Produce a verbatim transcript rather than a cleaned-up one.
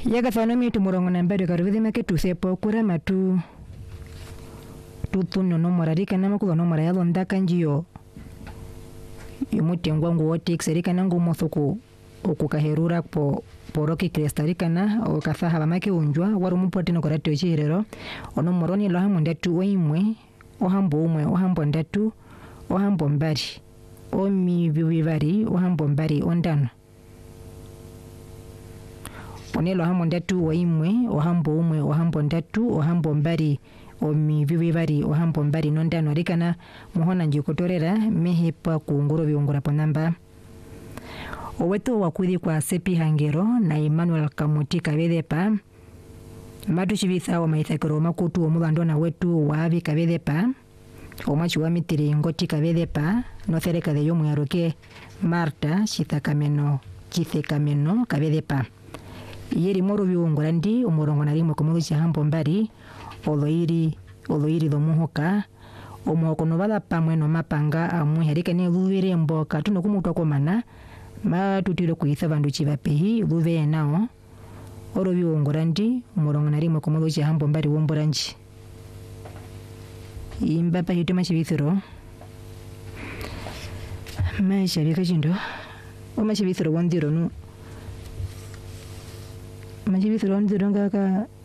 yaga thano mitu murongo na mbere karuthi make tusepo kura matu tutuno no morarika na makuga no moraya ndaka njiyo yumutengwa nguo tixerika na ngumo thuku okukaherura po poroki kristarika na okathaha bamake unjwa warumupote no korate ochirero ono moroni lo hamu ndatu oimwe ohambo umwe ohambo ndatu ohambo mbari omi bibibari ohambo mbari ondano onelo hamu ndatu oimwe ohambo umwe ohambo ndatu ohambo mbari omi bibibari ohambo mbari nondano rikana muhona njikotorera mehepa kuunguro biungura ponamba oweto wakudhi kwa Sepi Hangero na Emmanuel Kamuti Kabedepa matu chibitha wa maithakiro makutu omugandona wetu wa abi Kabedepa omachi wa mitiri ngoti Kabedepa no thereka de yomu yaroke Marta Chithakameno Chithakameno Kabedepa yeri moro biungura ndi umurongo na rimwe komugo hambo mbari oloiri oloiri do muhoka omoko no bala pamwe no mapanga amwe harika ne luvire mboka tuno kumutwa komana ma tutiro kuitha bandu chibapehi luve nao oro biungurandi umurongo na rimwe komugo hambo mbari womburanji imba pa hituma chibithiro maisha bikajindo oma chibithiro wondiro no machibithiro ndiro ngaka